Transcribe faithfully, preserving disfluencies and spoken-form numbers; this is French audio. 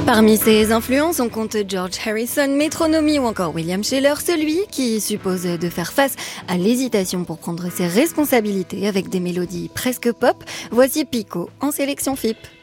Parmi ses influences, on compte George Harrison, Metronomy ou encore William Sheller, celui qui suppose de faire face à l'hésitation pour prendre ses responsabilités avec des mélodies presque pop. Voici Pico en sélection F I P.